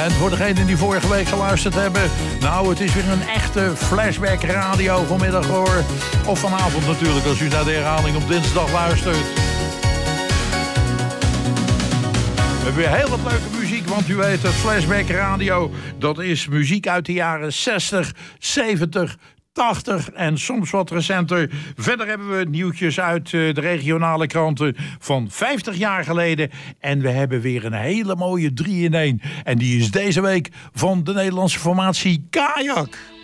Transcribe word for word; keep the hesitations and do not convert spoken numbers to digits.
En voor degenen die vorige week geluisterd hebben... nou, het is weer een echte flashback radio vanmiddag hoor. Of vanavond natuurlijk, als u naar de herhaling op dinsdag luistert. We hebben weer heel wat leuke muziek, want u weet, het Flashback Radio... dat is muziek uit de jaren zestig, zeventig... tachtig en soms wat recenter. Verder hebben we nieuwtjes uit de regionale kranten van vijftig jaar geleden. En we hebben weer een hele mooie drie in één. En die is deze week van de Nederlandse formatie Kajak.